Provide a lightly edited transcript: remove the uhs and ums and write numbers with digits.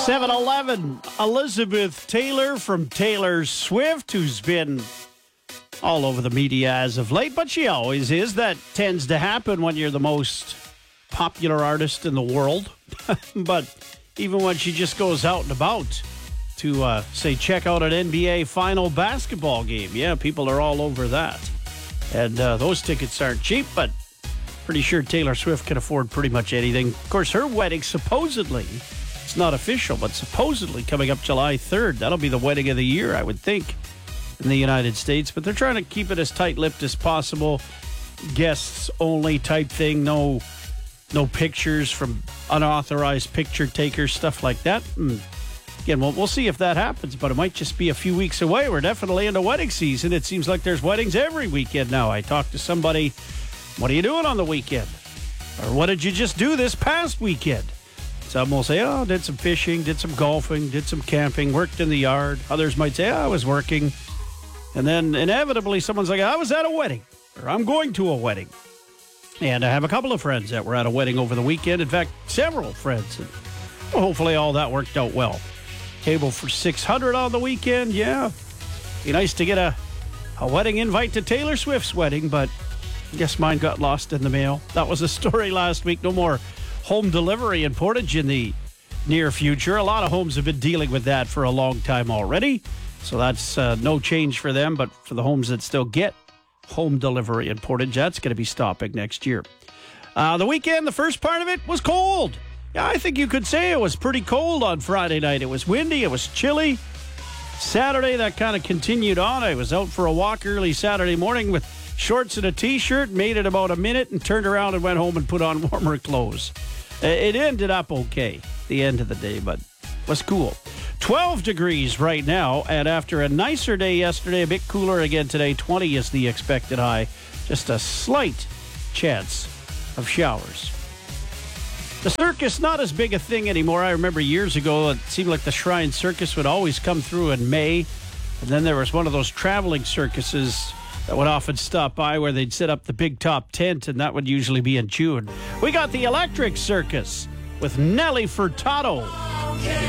7-Eleven, Elizabeth Taylor from Taylor Swift, who's been all over the media as of late, but she always is. That tends to happen when you're the most popular artist in the world. But even when she just goes out and about to, say, check out an NBA final basketball game, yeah, people are all over that. And those tickets aren't cheap, but pretty sure Taylor Swift can afford pretty much anything. Of course, her wedding supposedly, it's not official, but supposedly coming up July 3rd. That'll be the wedding of the year, I would think, in the United States. But they're trying to keep it as tight-lipped as possible. Guests only type thing. No pictures from unauthorized picture takers, stuff like that. Again, we'll see if that happens, but it might just be a few weeks away. We're definitely into wedding season. It seems like there's weddings every weekend now. I talked to somebody, what are you doing on the weekend? Or what did you just do this past weekend? Some will say, oh, did some fishing, did some golfing, did some camping, worked in the yard. Others might say, oh, I was working. And then inevitably someone's like, I was at a wedding, or I'm going to a wedding. And I have a couple of friends that were at a wedding over the weekend. In fact, several friends. And hopefully all that worked out well. Table for 600 on the weekend, yeah. Be nice to get a wedding invite to Taylor Swift's wedding, but I guess mine got lost in the mail. That was a story last week. No more home delivery in Portage in the near future. A lot of homes have been dealing with that for a long time already. So that's no change for them, but for the homes that still get home delivery in Portage, that's going to be stopping next year. The weekend, the first part of it was cold. Yeah, I think you could say it was pretty cold on Friday night. It was windy, it was chilly. Saturday, that kind of continued on. I was out for a walk early Saturday morning with shorts and a T-shirt, made it about a minute, and turned around and went home and put on warmer clothes. It ended up okay, the end of the day, but was cool. 12 degrees right now, and after a nicer day yesterday, a bit cooler again today, 20 is the expected high. Just a slight chance of showers. The circus, not as big a thing anymore. I remember years ago, it seemed like the Shrine Circus would always come through in May. And then there was one of those traveling circuses that would often stop by where they'd set up the big top tent, and that would usually be in June. We got the Electric Circus with Nelly Furtado.